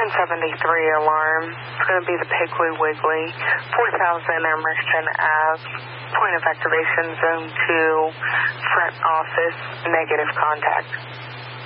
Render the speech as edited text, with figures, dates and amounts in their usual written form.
1073 alarm. It's going to be the Piggly Wiggly, 4000 Emerson Ave. Point of activation, zone 2, front office, negative contact.